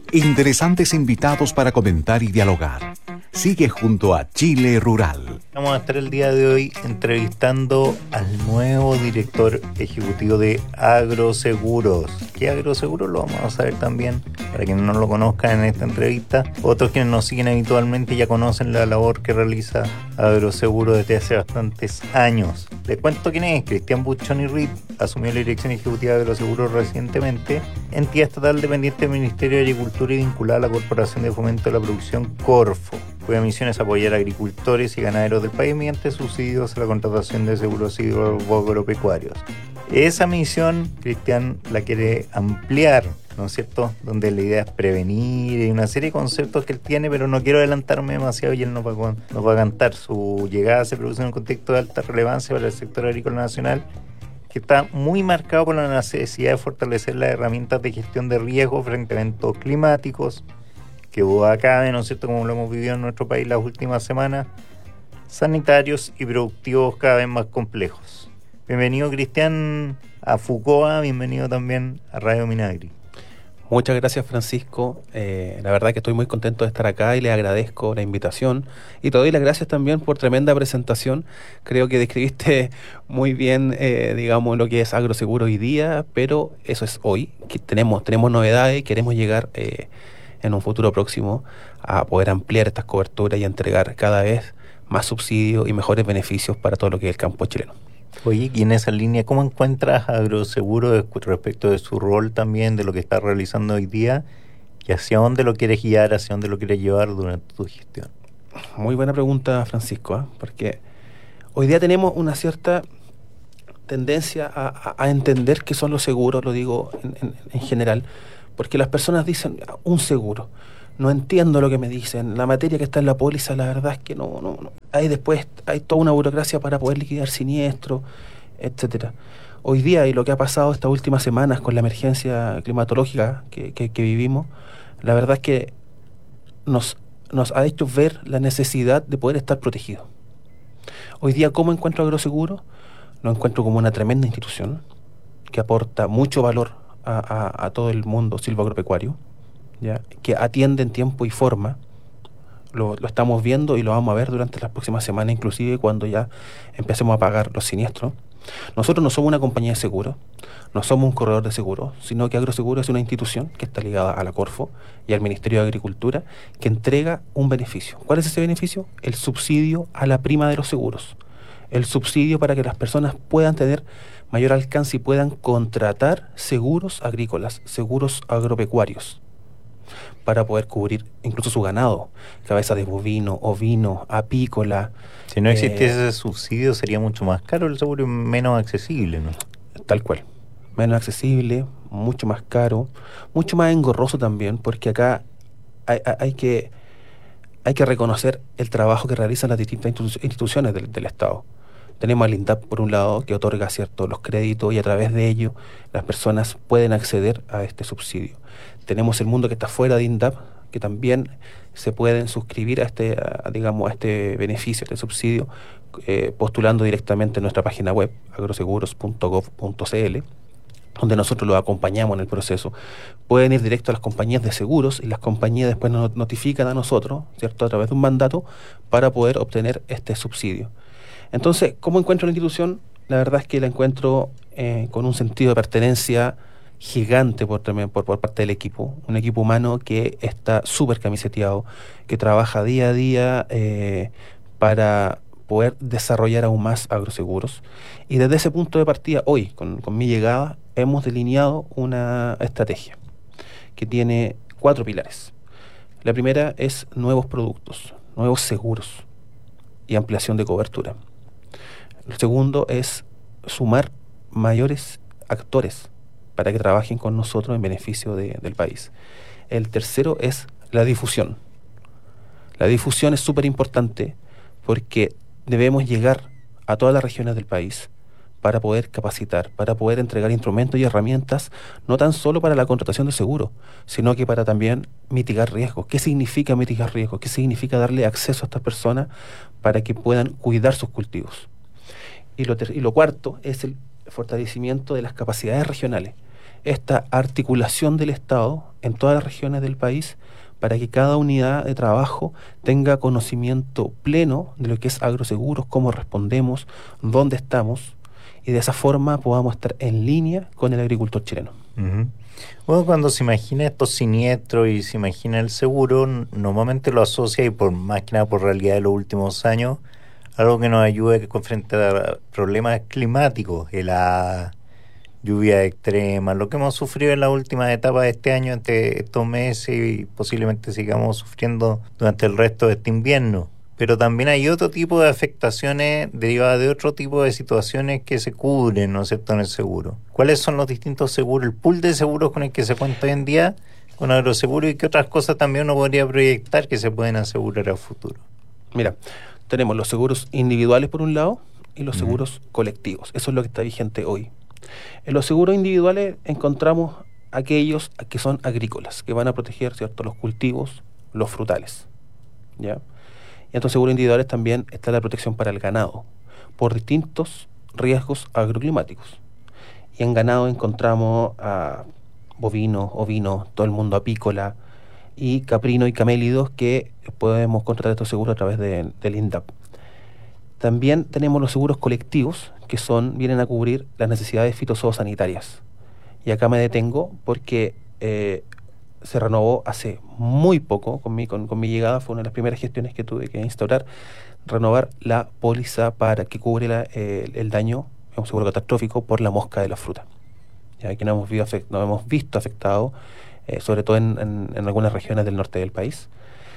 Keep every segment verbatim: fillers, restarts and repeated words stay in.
Interesantes invitados para comentar y dialogar. Sigue junto a Chile Rural. Vamos a estar el día de hoy entrevistando al nuevo director ejecutivo de Agroseguros. ¿Qué Agroseguros? Lo vamos a saber también, para quienes no lo conozcan en esta entrevista. Otros quienes nos siguen habitualmente ya conocen la labor que realiza Agroseguros desde hace bastantes años. Les cuento quién es. Cristian Buchoni Reed asumió la dirección ejecutiva de Agroseguros recientemente, entidad estatal dependiente del Ministerio de Agricultura y vinculada a la Corporación de Fomento de la Producción Corfo, cuya misión es apoyar a agricultores y ganaderos del país mediante subsidios a la contratación de seguros agropecuarios. Esa misión, Cristian la quiere ampliar, ¿no es cierto? Donde la idea es prevenir y una serie de conceptos que él tiene, pero no quiero adelantarme demasiado y él nos va a, nos va a cantar. Su llegada se produce en un contexto de alta relevancia para el sector agrícola nacional, que está muy marcado por la necesidad de fortalecer las herramientas de gestión de riesgos frente a eventos climáticos, que duda cabe, ¿no es cierto?, como lo hemos vivido en nuestro país las últimas semanas, sanitarios y productivos cada vez más complejos. Bienvenido, Cristian, a Fucoa, bienvenido también a Radio Minagri. Muchas gracias, Francisco. Eh, la verdad que estoy muy contento de estar acá y le agradezco la invitación. Y te doy las gracias también por tremenda presentación. Creo que describiste muy bien, eh, digamos, lo que es Agroseguro hoy día, pero eso es hoy. Que tenemos, tenemos novedades y queremos llegar eh, en un futuro próximo a poder ampliar estas coberturas y entregar cada vez más subsidios y mejores beneficios para todo lo que es el campo chileno. Oye, y en esa línea, ¿cómo encuentras Agroseguro respecto de su rol también, de lo que está realizando hoy día, y hacia dónde lo quieres guiar, hacia dónde lo quieres llevar durante tu gestión? Muy buena pregunta, Francisco, ¿eh? Porque hoy día tenemos una cierta tendencia a, a, a entender qué son los seguros, lo digo en, en, en general, porque las personas dicen un seguro. No entiendo lo que me dicen. La materia que está en la póliza, la verdad es que no, no, no. Hay después, hay toda una burocracia para poder liquidar siniestros, etcétera. Hoy día, y lo que ha pasado estas últimas semanas con la emergencia climatológica que, que, que vivimos, la verdad es que nos, nos ha hecho ver la necesidad de poder estar protegidos. Hoy día, ¿cómo encuentro Agroseguro? Lo encuentro como una tremenda institución que aporta mucho valor a, a, a todo el mundo silvoagropecuario, ¿ya? Que atiende en tiempo y forma. Lo, lo estamos viendo y lo vamos a ver durante las próximas semanas, inclusive cuando ya empecemos a pagar los siniestros. Nosotros no somos una compañía de seguros, no somos un corredor de seguros, sino que Agroseguro es una institución que está ligada a la Corfo y al Ministerio de Agricultura, que entrega un beneficio. ¿Cuál es ese beneficio? El subsidio a la prima de los seguros. El subsidio para que las personas puedan tener mayor alcance y puedan contratar seguros agrícolas, seguros agropecuarios, para poder cubrir incluso su ganado, cabeza de bovino, ovino, apícola. Si no existiese eh, ese subsidio sería mucho más caro el seguro y menos accesible, ¿no? Tal cual. Menos accesible, mucho más caro, mucho más engorroso también, porque acá hay, hay, hay que hay que reconocer el trabajo que realizan las distintas institu- instituciones del, del Estado. Tenemos al INDAP, por un lado, que otorga ciertos los créditos y a través de ello las personas pueden acceder a este subsidio. Tenemos el mundo que está fuera de INDAP, que también se pueden suscribir a este, a, digamos, a este beneficio, a este subsidio, eh, postulando directamente en nuestra página web, agroseguros punto gov punto cl, donde nosotros los acompañamos en el proceso. Pueden ir directo a las compañías de seguros y las compañías después nos notifican a nosotros, ¿cierto?, a través de un mandato para poder obtener este subsidio. Entonces, ¿cómo encuentro la institución? La verdad es que la encuentro eh, con un sentido de pertenencia gigante por, por, por parte del equipo, un equipo humano que está súper camiseteado, que trabaja día a día eh, para poder desarrollar aún más agroseguros. Y desde ese punto de partida, hoy, con, con mi llegada, hemos delineado una estrategia que tiene cuatro pilares. La primera es nuevos productos, nuevos seguros y ampliación de cobertura. El segundo es sumar mayores actores para que trabajen con nosotros en beneficio de, del país. El tercero es la difusión. La difusión es súper importante porque debemos llegar a todas las regiones del país para poder capacitar, para poder entregar instrumentos y herramientas, no tan solo para la contratación de seguros, sino que para también mitigar riesgos. ¿Qué significa mitigar riesgos? ¿Qué significa darle acceso a estas personas para que puedan cuidar sus cultivos? Y lo, ter- y lo cuarto es el fortalecimiento de las capacidades regionales. Esta articulación del Estado en todas las regiones del país para que cada unidad de trabajo tenga conocimiento pleno de lo que es agroseguros, cómo respondemos, dónde estamos, y de esa forma podamos estar en línea con el agricultor chileno. Uh-huh. Bueno, cuando se imagina estos siniestros y se imagina el seguro, normalmente lo asocia, y por más que nada por realidad de los últimos años, algo que nos ayude con frente a problemas climáticos, la lluvia extrema, lo que hemos sufrido en la última etapa de este año, entre estos meses, y posiblemente sigamos sufriendo durante el resto de este invierno. Pero también hay otro tipo de afectaciones derivadas de otro tipo de situaciones que se cubren, ¿no es cierto?, en el seguro. ¿Cuáles son los distintos seguros, el pool de seguros con el que se cuenta hoy en día con agroseguro, y qué otras cosas también uno podría proyectar que se pueden asegurar a futuro? Mira, tenemos los seguros individuales por un lado y los uh-huh. seguros colectivos. Eso es lo que está vigente hoy. En los seguros individuales encontramos aquellos que son agrícolas, que van a proteger, ¿cierto?, los cultivos, los frutales, ¿ya? Y en estos seguros individuales también está la protección para el ganado, por distintos riesgos agroclimáticos. Y en ganado encontramos a bovinos, ovinos, todo el mundo apícola, y caprinos y camélidos, que podemos contratar estos seguros a través de, del INDAP. También tenemos los seguros colectivos, que son vienen a cubrir las necesidades fitosanitarias. Y acá me detengo porque eh, se renovó hace muy poco, con mi, con, con mi llegada, fue una de las primeras gestiones que tuve que instaurar, renovar la póliza para que cubre la, eh, el daño, un seguro catastrófico, por la mosca de la fruta. Ya que nos hemos visto, afect, nos hemos visto afectados, eh, sobre todo en, en, en algunas regiones del norte del país,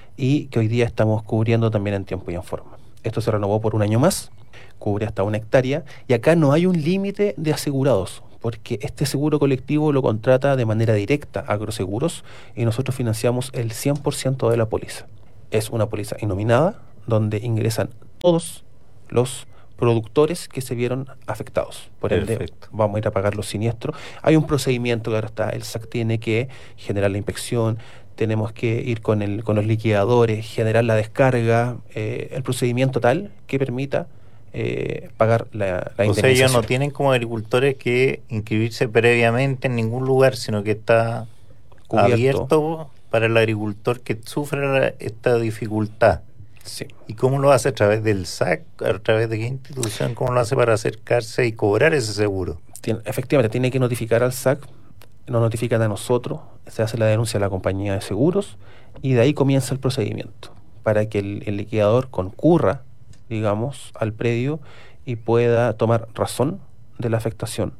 y que hoy día estamos cubriendo también en tiempo y en forma. Esto se renovó por un año más, cubre hasta una hectárea, y acá no hay un límite de asegurados, porque este seguro colectivo lo contrata de manera directa Agroseguros, y nosotros financiamos el cien por ciento de la póliza. Es una póliza innominada, donde ingresan todos los productores que se vieron afectados. Por ende, Perfecto. Vamos a ir a pagar los siniestros. Hay un procedimiento que ahora está, el S A C tiene que generar la inspección, tenemos que ir con, el, con los liquidadores, generar la descarga, eh, el procedimiento tal que permita eh, pagar la, la indemnización. O sea, ellos no tienen como agricultores que inscribirse previamente en ningún lugar, sino que está cubierto, abierto para el agricultor que sufre esta dificultad. Sí. ¿Y cómo lo hace? ¿A través del S A C? ¿A través de qué institución? ¿Cómo lo hace para acercarse y cobrar ese seguro? Tiene, efectivamente, tiene que notificar al S A C, nos notifican a nosotros, se hace la denuncia a la compañía de seguros, y de ahí comienza el procedimiento para que el, el liquidador concurra, digamos, al predio y pueda tomar razón de la afectación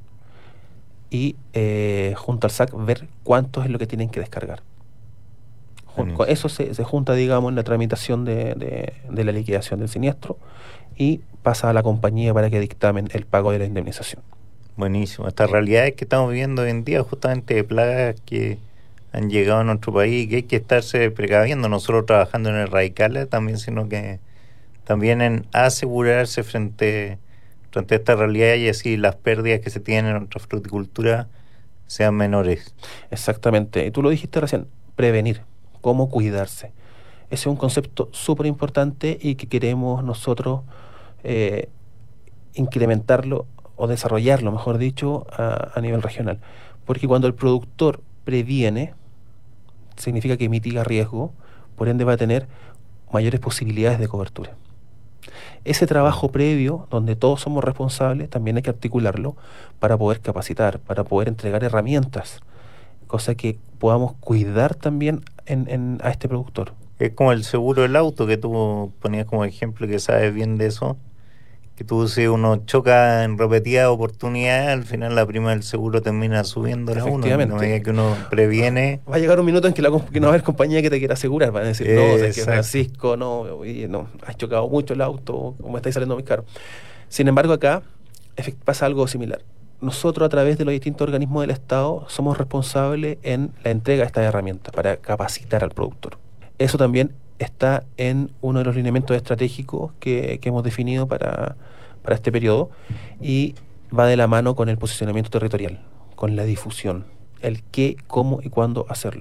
y eh, junto al S A C ver cuánto es lo que tienen que descargar. Jun- con eso se, se junta, digamos, en la tramitación de, de, de la liquidación del siniestro, y pasa a la compañía para que dictamen el pago de la indemnización. Buenísimo. Estas realidades que estamos viviendo hoy en día, justamente de plagas que han llegado a nuestro país, que hay que estarse precaviendo, no solo trabajando en el radical también, sino que también en asegurarse frente, frente a esta realidad, y así las pérdidas que se tienen en nuestra fruticultura sean menores. Exactamente. Y tú lo dijiste recién, prevenir, cómo cuidarse. Ese es un concepto súper importante y que queremos nosotros eh, incrementarlo o desarrollarlo, mejor dicho, a, a nivel regional. Porque cuando el productor previene, significa que mitiga riesgo, por ende va a tener mayores posibilidades de cobertura. Ese trabajo previo, donde todos somos responsables, también hay que articularlo para poder capacitar, para poder entregar herramientas, cosa que podamos cuidar también en, en, a este productor. Es como el seguro del auto que tú ponías como ejemplo, que sabes bien de eso, que tú, si uno choca en repetidas oportunidades, al final la prima del seguro termina subiendo a uno. En la medida que uno previene. Va a llegar un minuto en que, la, que no va a haber compañía que te quiera asegurar. Van a decir, no, o sea, que Francisco, no, oye, no, has chocado mucho el auto, como estáis saliendo muy caro. Sin embargo, acá pasa algo similar. Nosotros, a través de los distintos organismos del Estado, somos responsables en la entrega de estas herramientas para capacitar al productor. Eso también está en uno de los lineamientos estratégicos que, que hemos definido para, para este periodo, y va de la mano con el posicionamiento territorial, con la difusión, el qué, cómo y cuándo hacerlo.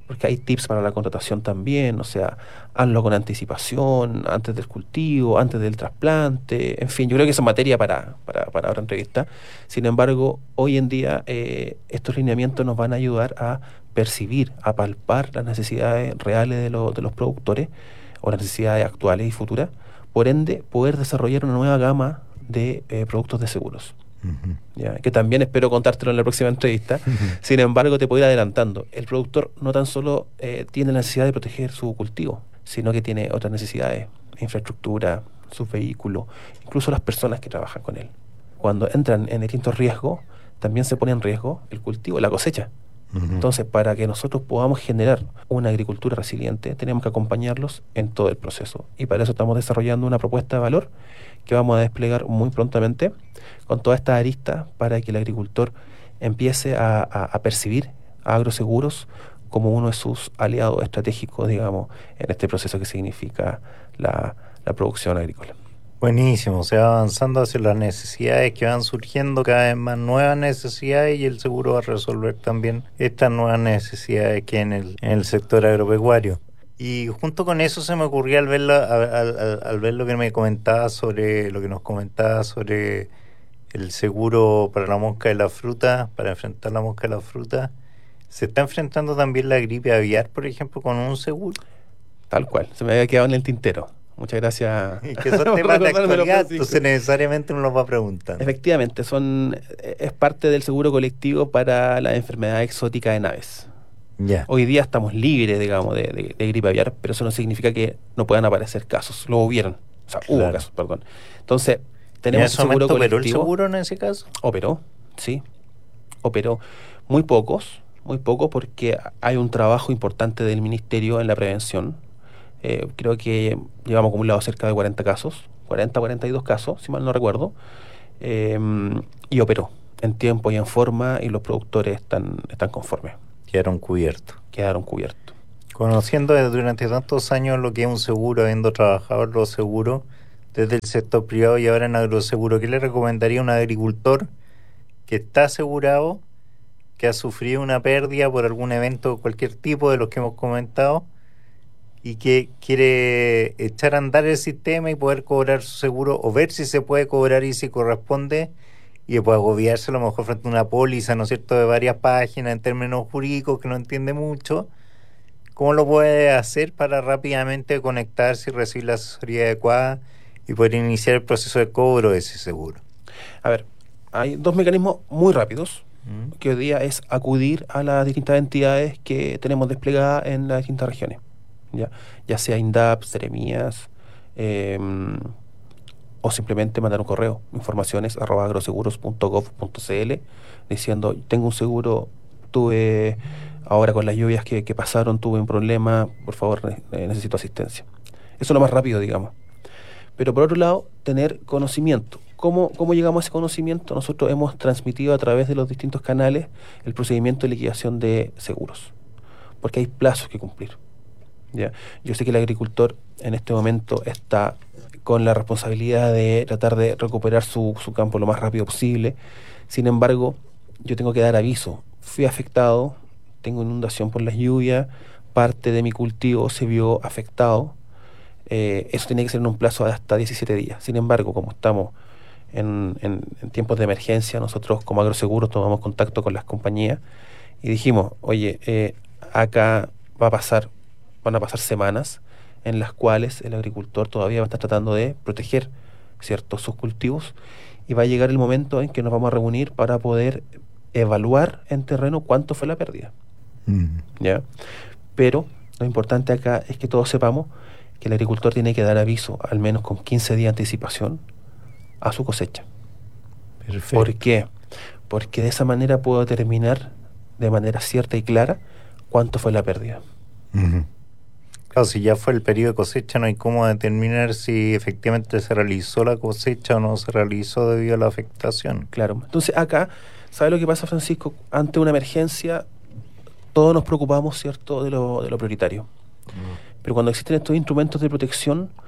porque hay tips para la contratación también, o sea, hazlo con anticipación, antes del cultivo, antes del trasplante, en fin, yo creo que esa es materia para, para, para otra entrevista. Sin embargo, hoy en día eh, estos lineamientos nos van a ayudar a percibir, a palpar las necesidades reales de, lo, de los productores o las necesidades actuales y futuras, por ende, poder desarrollar una nueva gama de eh, productos de seguros. Uh-huh. ¿Ya? Que también espero contártelo en la próxima entrevista. Uh-huh. Sin embargo, te puedo ir adelantando. El productor no tan solo eh, tiene la necesidad de proteger su cultivo, sino que tiene otras necesidades, infraestructura, sus vehículos, incluso las personas que trabajan con él. Cuando entran en distintos riesgos, también se pone en riesgo el cultivo, la cosecha. Uh-huh. Entonces, para que nosotros podamos generar una agricultura resiliente, tenemos que acompañarlos en todo el proceso. Y para eso estamos desarrollando una propuesta de valor que vamos a desplegar muy prontamente con todas estas aristas para que el agricultor empiece a, a, a percibir a Agroseguros como uno de sus aliados estratégicos, digamos, en este proceso que significa la, la producción agrícola. Buenísimo, se va avanzando hacia las necesidades que van surgiendo, cada vez más nuevas necesidades, y el seguro va a resolver también estas nuevas necesidades que hay en el, en el sector agropecuario. Y junto con eso se me ocurrió al ver, la, al, al, al ver lo que me comentaba sobre, lo que nos comentaba sobre el seguro para la mosca de la fruta, para enfrentar la mosca de la fruta, ¿se está enfrentando también la gripe aviar, por ejemplo, con un seguro? Tal cual, se me había quedado en el tintero. Muchas gracias. Y que son temas de actualidad, entonces necesariamente uno los va a preguntar. Efectivamente, son es parte del seguro colectivo para la enfermedad exótica en aves. Yeah. Hoy día estamos libres, digamos, de, de, de gripe aviar, pero eso no significa que no puedan aparecer casos. Lo hubieron, o sea, hubo claro. casos, perdón. Entonces, tenemos el seguro colectivo. ¿Operó el seguro en ese caso? Operó, sí. Operó. Muy pocos, muy pocos, porque hay un trabajo importante del Ministerio en la prevención. Eh, creo que llevamos acumulado cerca de cuarenta casos, cuarenta, cuarenta y dos casos, si mal no recuerdo, eh, y operó en tiempo y en forma, y los productores están, están conformes. Quedaron cubiertos. Quedaron cubiertos. Conociendo durante tantos años lo que es un seguro, habiendo trabajado en los seguros desde el sector privado y ahora en agroseguro, ¿qué le recomendaría a un agricultor que está asegurado, que ha sufrido una pérdida por algún evento de cualquier tipo de los que hemos comentado, y que quiere echar a andar el sistema y poder cobrar su seguro, o ver si se puede cobrar y si corresponde, y puede agobiarse a lo mejor frente a una póliza, ¿no es cierto?, de varias páginas en términos jurídicos que no entiende mucho? ¿Cómo lo puede hacer para rápidamente conectarse y recibir la asesoría adecuada y poder iniciar el proceso de cobro de ese seguro? A ver, hay dos mecanismos muy rápidos, ¿Mm? que hoy día es acudir a las distintas entidades que tenemos desplegadas en las distintas regiones. Ya, ya sea INDAP, Seremías, eh, o simplemente mandar un correo, informaciones arroba agroseguros punto gov punto cl, diciendo, tengo un seguro, tuve, ahora con las lluvias que, que pasaron, tuve un problema, por favor, eh, necesito asistencia. Eso es lo más rápido, digamos. Pero por otro lado, tener conocimiento. ¿Cómo, cómo llegamos a ese conocimiento? Nosotros hemos transmitido a través de los distintos canales el procedimiento de liquidación de seguros, porque hay plazos que cumplir. ¿Ya? Yo sé que el agricultor en este momento está con la responsabilidad de tratar de recuperar su, su campo lo más rápido posible. Sin embargo, yo tengo que dar aviso. Fui afectado, tengo inundación por las lluvias, parte de mi cultivo se vio afectado. Eh, eso tiene que ser en un plazo de hasta diecisiete días. Sin embargo, como estamos en, en, en tiempos de emergencia, nosotros como Agroseguros tomamos contacto con las compañías y dijimos, oye, eh, acá va a pasar van a pasar semanas en las cuales el agricultor todavía va a estar tratando de proteger, ¿cierto?, sus cultivos, y va a llegar el momento en que nos vamos a reunir para poder evaluar en terreno cuánto fue la pérdida. Mm. ¿Ya? Pero lo importante acá es que todos sepamos que el agricultor tiene que dar aviso al menos con quince días de anticipación a su cosecha. Perfecto. ¿Por qué? Porque de esa manera puedo determinar de manera cierta y clara cuánto fue la pérdida. Uh-huh. Claro, si ya fue el periodo de cosecha, no hay cómo determinar si efectivamente se realizó la cosecha o no se realizó debido a la afectación. Claro. Entonces acá, ¿sabe lo que pasa, Francisco? Ante una emergencia, todos nos preocupamos, ¿cierto?, de lo, de lo prioritario. Mm. Pero cuando existen estos instrumentos de protección,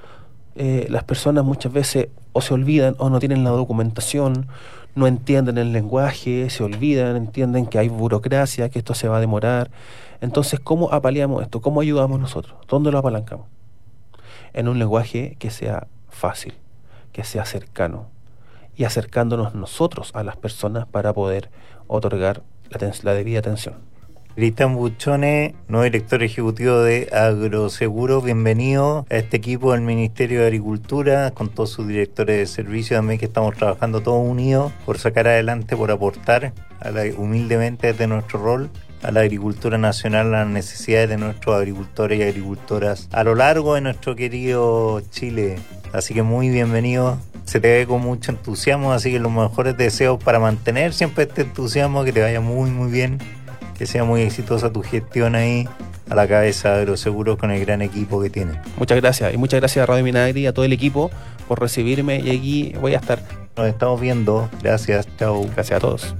eh, las personas muchas veces o se olvidan o no tienen la documentación, no entienden el lenguaje, se olvidan, entienden que hay burocracia, que esto se va a demorar. Entonces, ¿cómo apaleamos esto? ¿Cómo ayudamos nosotros? ¿Dónde lo apalancamos? En un lenguaje que sea fácil, que sea cercano, y acercándonos nosotros a las personas para poder otorgar la, la debida atención. Cristian Buchone, nuevo director ejecutivo de Agroseguro, bienvenido a este equipo del Ministerio de Agricultura, con todos sus directores de servicio también, que estamos trabajando todos unidos por sacar adelante, por aportar a la, humildemente desde nuestro rol a la agricultura nacional, a las necesidades de nuestros agricultores y agricultoras a lo largo de nuestro querido Chile. Así que muy bienvenido, se te ve con mucho entusiasmo, así que los mejores deseos para mantener siempre este entusiasmo, que te vaya muy muy bien, que sea muy exitosa tu gestión ahí a la cabeza de Agroseguros con el gran equipo que tiene. Muchas gracias, y muchas gracias a Radio Minagri y a todo el equipo por recibirme, y aquí voy a estar. Nos estamos viendo, gracias, chao. Gracias a todos.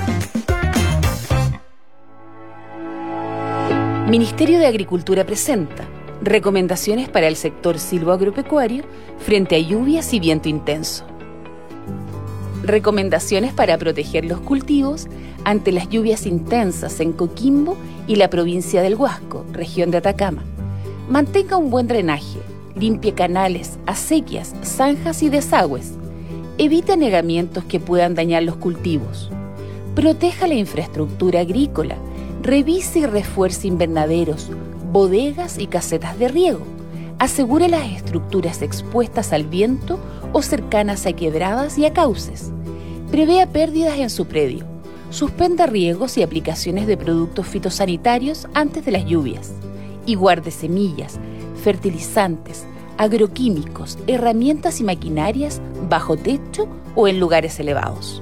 Ministerio de Agricultura presenta recomendaciones para el sector silvoagropecuario frente a lluvias y viento intenso. Recomendaciones para proteger los cultivos ante las lluvias intensas en Coquimbo y la provincia del Huasco, región de Atacama. Mantenga un buen drenaje, limpie canales, acequias, zanjas y desagües. Evite anegamientos que puedan dañar los cultivos. Proteja la infraestructura agrícola. Revise y refuerce invernaderos, bodegas y casetas de riego. Asegure las estructuras expuestas al viento o cercanas a quebradas y a cauces. Prevea pérdidas en su predio. Suspenda riegos y aplicaciones de productos fitosanitarios antes de las lluvias. Y guarde semillas, fertilizantes, agroquímicos, herramientas y maquinarias bajo techo o en lugares elevados.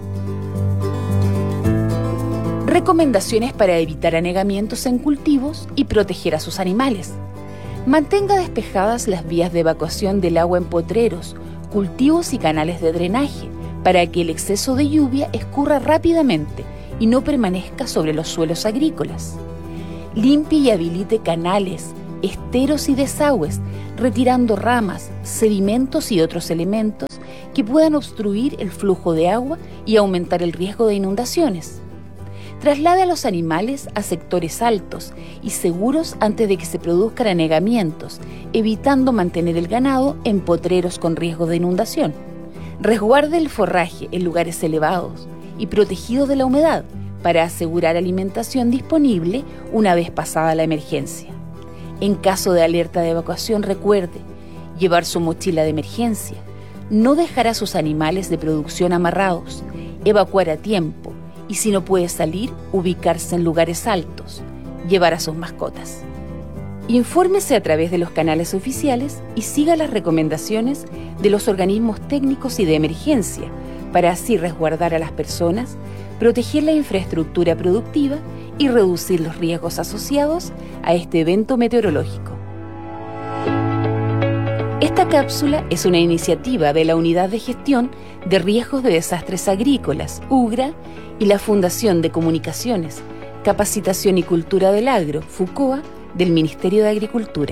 Recomendaciones para evitar anegamientos en cultivos y proteger a sus animales. Mantenga despejadas las vías de evacuación del agua en potreros, cultivos y canales de drenaje para que el exceso de lluvia escurra rápidamente y no permanezca sobre los suelos agrícolas. Limpie y habilite canales, esteros y desagües, retirando ramas, sedimentos y otros elementos que puedan obstruir el flujo de agua y aumentar el riesgo de inundaciones. Traslade a los animales a sectores altos y seguros antes de que se produzcan anegamientos, evitando mantener el ganado en potreros con riesgo de inundación. Resguarde el forraje en lugares elevados y protegidos de la humedad para asegurar alimentación disponible una vez pasada la emergencia. En caso de alerta de evacuación, recuerde llevar su mochila de emergencia, no dejar a sus animales de producción amarrados, evacuar a tiempo, y si no puede salir, ubicarse en lugares altos, llevar a sus mascotas. Infórmese a través de los canales oficiales y siga las recomendaciones de los organismos técnicos y de emergencia para así resguardar a las personas, proteger la infraestructura productiva y reducir los riesgos asociados a este evento meteorológico. Esta cápsula es una iniciativa de la Unidad de Gestión de Riesgos de Desastres Agrícolas, UGRA, y la Fundación de Comunicaciones, Capacitación y Cultura del Agro, FUCOA, del Ministerio de Agricultura.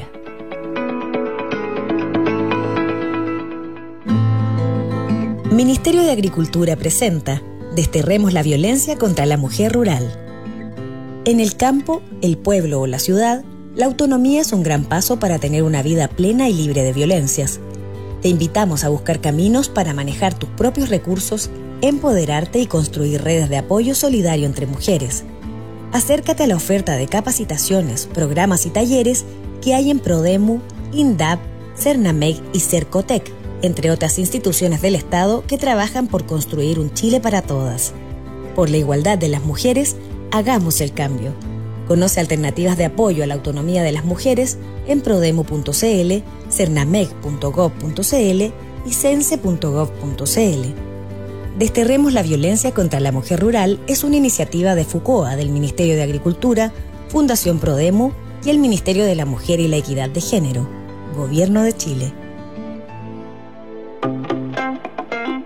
Ministerio de Agricultura presenta Desterremos la violencia contra la mujer rural. En el campo, el pueblo o la ciudad, la autonomía es un gran paso para tener una vida plena y libre de violencias. Te invitamos a buscar caminos para manejar tus propios recursos, empoderarte y construir redes de apoyo solidario entre mujeres. Acércate a la oferta de capacitaciones, programas y talleres que hay en Prodemu, INDAP, Cernameg y Cercotec, entre otras instituciones del Estado que trabajan por construir un Chile para todas. Por la igualdad de las mujeres, hagamos el cambio. Conoce alternativas de apoyo a la autonomía de las mujeres en prodemu punto cl, cernameg punto gov punto cl y cense punto gov punto cl. Desterremos la violencia contra la mujer rural es una iniciativa de FUCOA del Ministerio de Agricultura, Fundación Prodemu y el Ministerio de la Mujer y la Equidad de Género, Gobierno de Chile.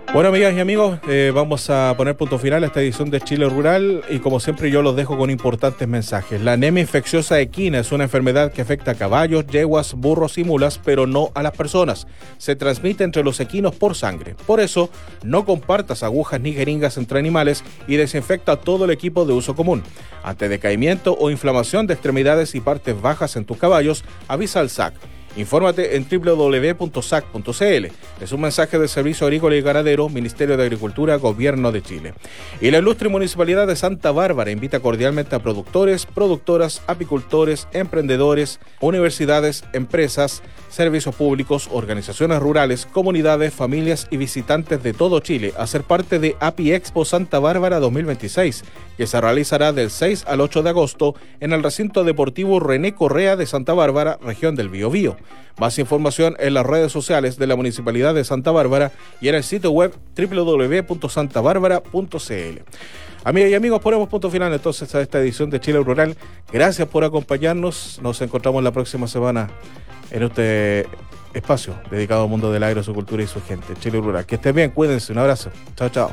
Bueno, amigas y amigos, eh, vamos a poner punto final a esta edición de Chile Rural y como siempre yo los dejo con importantes mensajes. La anemia infecciosa equina es una enfermedad que afecta a caballos, yeguas, burros y mulas, pero no a las personas. Se transmite entre los equinos por sangre. Por eso, no compartas agujas ni jeringas entre animales y desinfecta todo el equipo de uso común. Ante decaimiento o inflamación de extremidades y partes bajas en tus caballos, avisa al S A C. Infórmate en doble u doble u doble u punto s a c punto c l. Es un mensaje del Servicio Agrícola y Ganadero, Ministerio de Agricultura, Gobierno de Chile. Y la ilustre Municipalidad de Santa Bárbara invita cordialmente a productores, productoras, apicultores, emprendedores, universidades, empresas, servicios públicos, organizaciones rurales, comunidades, familias y visitantes de todo Chile a ser parte de Api Expo Santa Bárbara dos mil veintiséis, que se realizará del seis al ocho de agosto en el recinto deportivo René Correa de Santa Bárbara, región del Biobío. Más información en las redes sociales de la Municipalidad de Santa Bárbara y en el sitio web doble u doble u doble u punto santa bárbara punto c l. Amigas y amigos, ponemos punto final entonces a esta edición de Chile Rural. Gracias por acompañarnos. Nos encontramos la próxima semana en este espacio dedicado al mundo del agro, su cultura y su gente. Chile Rural. Que estén bien, cuídense. Un abrazo. Chao, chao.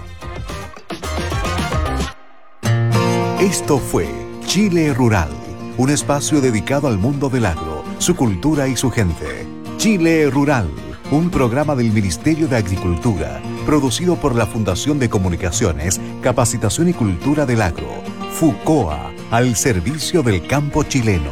Esto fue Chile Rural, un espacio dedicado al mundo del agro, su cultura y su gente. Chile Rural, un programa del Ministerio de Agricultura, producido por la Fundación de Comunicaciones, Capacitación y Cultura del Agro, FUCOA, al servicio del campo chileno.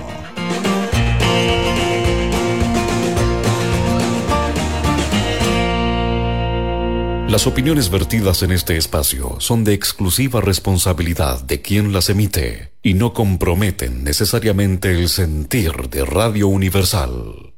Las opiniones vertidas en este espacio son de exclusiva responsabilidad de quien las emite y no comprometen necesariamente el sentir de Radio Universal.